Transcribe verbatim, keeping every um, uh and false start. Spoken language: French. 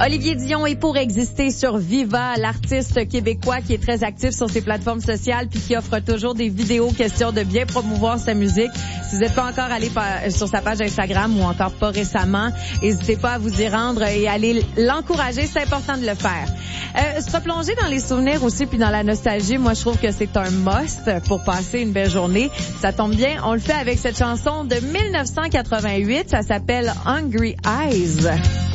Olivier Dion est pour exister sur Viva, l'artiste québécois qui est très actif sur ses plateformes sociales puis qui offre toujours des vidéos question de bien promouvoir sa musique. Si vous n'êtes pas encore allé sur sa page Instagram ou encore pas récemment, n'hésitez pas à vous y rendre et aller l'encourager, c'est important de le faire. Euh, se replonger dans les souvenirs aussi puis dans la nostalgie, moi je trouve que c'est un must pour passer une belle journée. Ça tombe bien, on le fait avec cette chanson de mille neuf cent quatre-vingt-huit, ça s'appelle Hungry Eyes.